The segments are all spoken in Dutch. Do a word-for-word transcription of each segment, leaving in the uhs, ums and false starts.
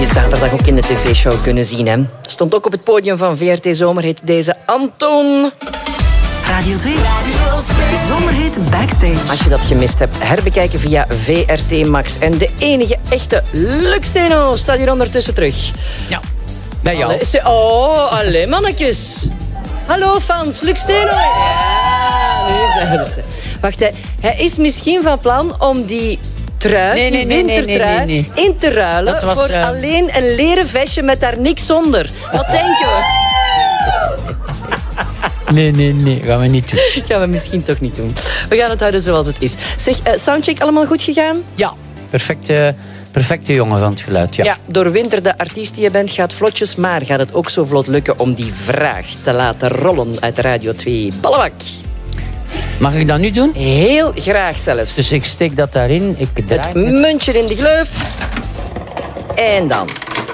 je zaterdag ook in de tv-show kunnen zien. Hè? Stond ook op het podium van V R T Zomerhit deze Anton. Radio twee. Radio twee. Zomerhit Backstage. Als je dat gemist hebt, herbekijken via V R T Max. En de enige echte Luc Steno staat hier ondertussen terug. Ja, bij jou. Allee, se- oh, allee mannetjes. Hallo fans, Luc Steno. Ja, nu zijn we er. Wacht, hij, hij is misschien van plan om die trui, Nee, nee, die nee, nee, wintertrui, nee, nee, in te ruilen Dat was, voor uh... alleen een leren vestje met daar niks onder. Wat denken we? Nee, nee, nee, gaan we niet doen. Gaan we misschien toch niet doen. We gaan het houden zoals het is. Zeg, uh, soundcheck allemaal goed gegaan? Ja, perfecte, perfecte jongen van het geluid. Ja. Ja, doorwinterde artiest die je bent gaat vlotjes, maar gaat het ook zo vlot lukken om die vraag te laten rollen uit Radio twee Ballenbak? Mag ik dat nu doen? Heel graag zelfs. Dus ik steek dat daarin. Ik draai Het het. muntje in de gleuf. En dan.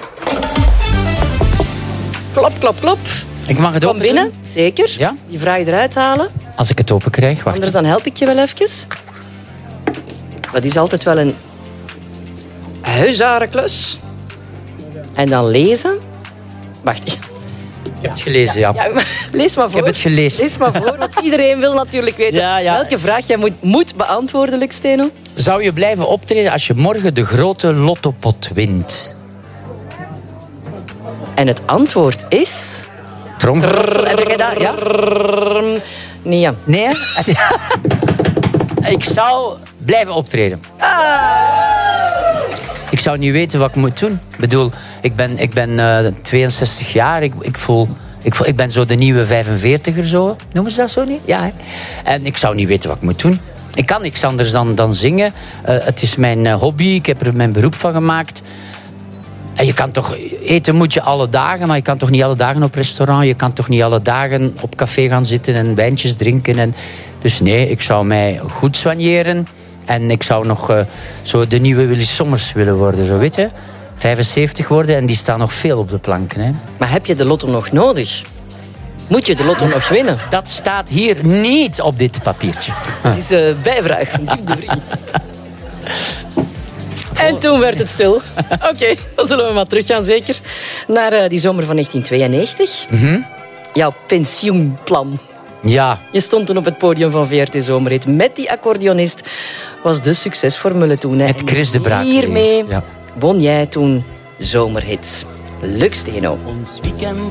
Klop, klop, klop. Ik mag het Kom open binnen, doen? zeker. Ja? Die vraag eruit halen. Als ik het open krijg, wacht. Anders dan help ik je wel even. Dat is altijd wel een huizarenklus. En dan lezen. Wacht. Je hebt het gelezen, ja. Ja, maar lees maar voor. Ik heb het gelezen. Lees maar voor, want iedereen wil natuurlijk weten Ja, ja. welke vraag jij moet, moet beantwoorden, Luc Steno. Zou je blijven optreden als je morgen de grote lottopot wint? En het antwoord is... Tromgeroffel. Heb jij dat? Ja? Nee, ja. Nee, hè? Ik zou blijven optreden. Ik zou niet weten wat ik moet doen. Ik bedoel, ik ben, ik ben uh, tweeënzestig jaar. Ik, ik, voel, ik, voel, ik ben zo de nieuwe vijfenveertiger, zo. Noemen ze dat zo niet? Ja, hè? En ik zou niet weten wat ik moet doen. Ik kan niks anders dan, dan zingen. Uh, het is mijn uh, hobby. Ik heb er mijn beroep van gemaakt. En je kan toch... Eten moet je alle dagen, maar je kan toch niet alle dagen op restaurant. Je kan toch niet alle dagen op café gaan zitten en wijntjes drinken. En, dus nee, ik zou mij goed soigneren. En ik zou nog uh, zo de nieuwe Willy Sommers willen worden, zo weet je. vijfenzeventig worden en die staan nog veel op de planken. Hè. Maar heb je de lotto nog nodig? Moet je de lotto nog winnen? Dat staat hier niet op dit papiertje. Dat is een bijvraag van Duc de Vries. En toen werd het stil. Oké, okay, dan zullen we maar teruggaan, zeker. Naar uh, die zomer van negentien tweeënnegentig. Mm-hmm. Jouw pensioenplan. Ja. Je stond toen op het podium van V R T Zomerhit met die accordeonist. Was de succesformule toen. Hè. Met Chris de Braak. Hiermee ja. won jij toen Zomerhit. Luc Steno. Ons weekend